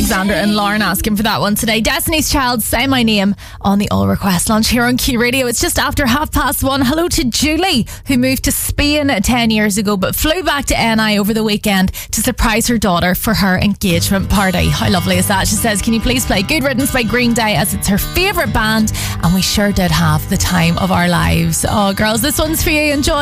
Alexander and Lauren asking for that one today. Destiny's Child, Say My Name on the All Request launch here on Q Radio. It's just after 1:30. Hello to Julie, who moved to Spain 10 years ago but flew back to NI over the weekend to surprise her daughter for her engagement party. How lovely is that? She says, can you please play Good Riddance by Green Day, as it's her favourite band and we sure did have the time of our lives. Oh girls, this one's for you. Enjoy.